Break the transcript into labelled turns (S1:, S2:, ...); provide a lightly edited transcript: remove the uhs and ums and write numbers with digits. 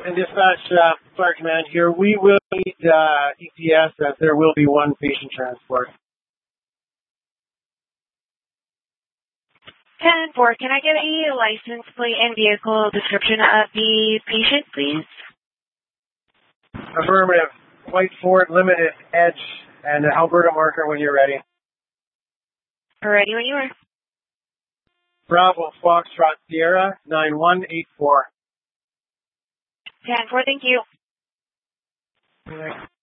S1: And dispatch, fire command here. We will need EPS as there will be one patient transport.
S2: 10-4, can I get a license plate and vehicle description of the patient, please?
S1: Affirmative. White Ford Limited Edge and an Alberta marker when you're ready.
S2: Ready when you are.
S1: Bravo Foxtrot Sierra 9184.
S2: 10-4, thank you.
S1: Right.